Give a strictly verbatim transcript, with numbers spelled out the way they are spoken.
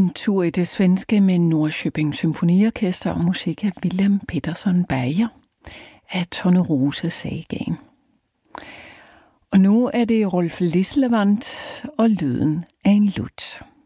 en tur i det svenske med Norrköping Symfoniorkester og musik af Wilhelm Petersson Beyer af Tornerose Sagaen. Og nu er det Rolf Lislevand og lyden af en lut.